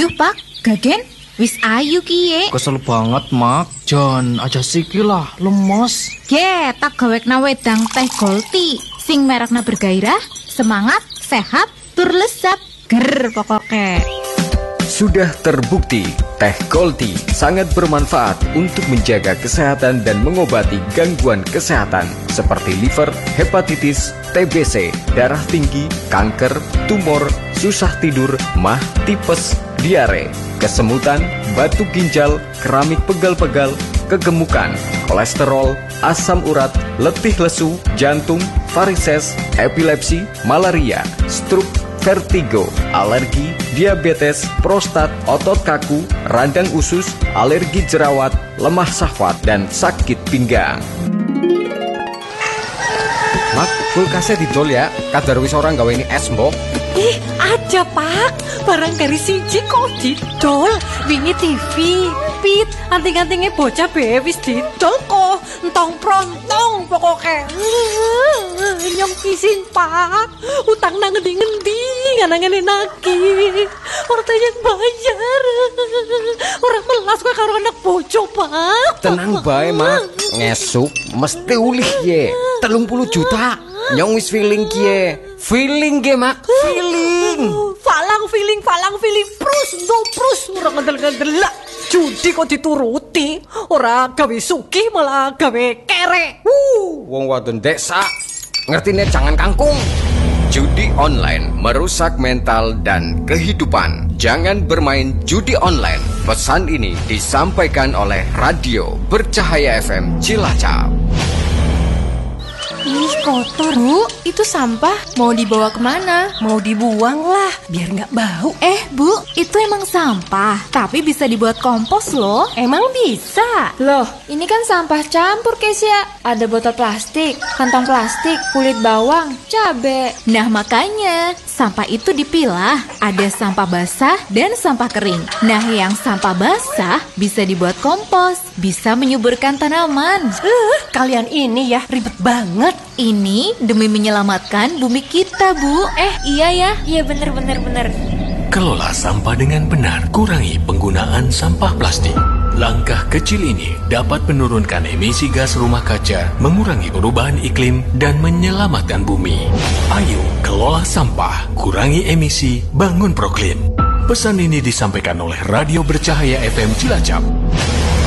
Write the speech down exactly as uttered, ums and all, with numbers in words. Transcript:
Yuh Pak, Gagen, wis ayu kiye. Kesel banget Mak, jan aja sikil lah, lemes. Ge, tak gawekna wedang teh Golti, sing merekna bergairah, semangat, sehat, tur lezat, ger pokoknya. Sudah terbukti, teh Golti sangat bermanfaat untuk menjaga kesehatan dan mengobati gangguan kesehatan seperti liver, hepatitis, T B C, darah tinggi, kanker, tumor, susah tidur, mah, tipes, diare, kesemutan, batu ginjal, keramik pegal-pegal, kegemukan, kolesterol, asam urat, letih lesu, jantung, varises, epilepsi, malaria, stroke, vertigo, alergi, diabetes, prostat, otot kaku, radang usus, alergi jerawat, lemah syahwat, dan sakit pinggang. Mak, kulkasnya didol ya, kadar wis orang gawe ini es mbok. Ih, ada Pak, barang dari siji kok didol. Wingi T V, pit, anting-antingnya bocah be wis didol kok. Entong prontong pokoknya. Nyong isin Pak, utang nang ngendi-ngendi, nganang-ngendi nagih. Orang yang bayar, orang melas gue karo anak bojo Pak. Tenang bae Mak, ngesuk mesti ulih ye. Telung puluh juta, nyong wis feeling kie. Feeling ge Mak, feeling. Falang feeling, falang feeling, prus, no prus, orang ngedel-ngedel. Judi kok dituruti, orang gawe suki malah gawe kere. Wuh, wong wadon desa, ngertine jangan kangkung. Judi online merusak mental dan kehidupan. Jangan bermain judi online. Pesan ini disampaikan oleh Radio Bercahaya F M Cilacap. Ih, kotor. Bu, itu sampah mau dibawa kemana? Mau dibuang lah, biar nggak bau. Eh Bu, itu emang sampah, tapi bisa dibuat kompos loh. Emang bisa? Loh, ini kan sampah campur Kesia. Ada botol plastik, kantong plastik, kulit bawang, cabe. Nah makanya, sampah itu dipilah. Ada sampah basah dan sampah kering. Nah yang sampah basah bisa dibuat kompos, bisa menyuburkan tanaman. Uh, kalian ini ya ribet banget. Ini demi menyelamatkan bumi kita, Bu. Eh, iya ya. Iya bener-bener bener. Kelola sampah dengan benar, kurangi penggunaan sampah plastik. Langkah kecil ini dapat menurunkan emisi gas rumah kaca, mengurangi perubahan iklim, dan menyelamatkan bumi. Ayo, kelola sampah, kurangi emisi, bangun proklim. Pesan ini disampaikan oleh Radio Bercahaya F M Cilacap.